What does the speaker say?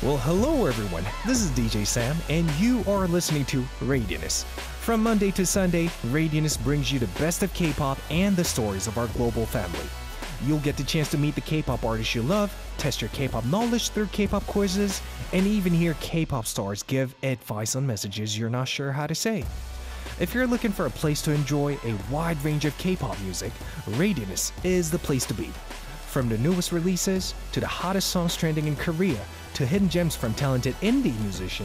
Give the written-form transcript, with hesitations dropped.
Well, hello everyone. This is DJ Sam, and you are listening to Radianus. From Monday to Sunday, Radianus brings you the best of K-pop and the stories of our global family. You'll get the chance to meet the K-pop artists you love, test your K-pop knowledge through K-pop quizzes, and even hear K-pop stars give advice on messages you're not sure how to say. If you're looking for a place to enjoy a wide range of K-pop music, Radianus is the place to be. From the newest releases, to the hottest songs trending in Korea, to hidden gems from talented indie musicians,